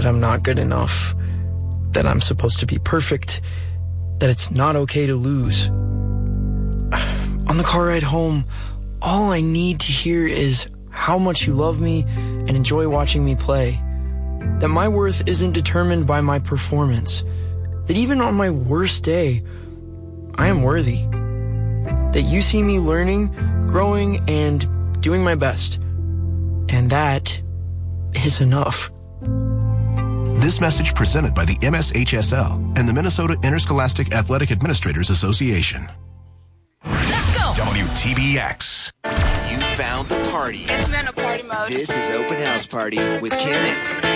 that I'm not good enough, that I'm supposed to be perfect, that it's not okay to lose. On the car ride home, all I need to hear is how much you love me and enjoy watching me play. That my worth isn't determined by my performance. That even on my worst day, I am worthy. That you see me learning, growing, and doing my best. And that is enough. This message presented by the MSHSL and the Minnesota Interscholastic Athletic Administrators Association. Let's go! WTBX. You found the party. It's been a party mode. This is Open House Party with Ken.